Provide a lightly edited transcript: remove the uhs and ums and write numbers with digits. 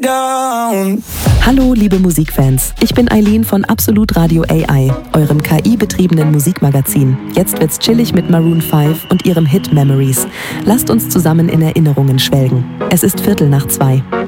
down. Hallo liebe Musikfans, ich bin Eileen von Absolut Radio AI, eurem KI-betriebenen Musikmagazin. Jetzt wird's chillig mit Maroon 5 und ihrem Hit Memories. Lasst uns zusammen in Erinnerungen schwelgen. Es ist 1:45.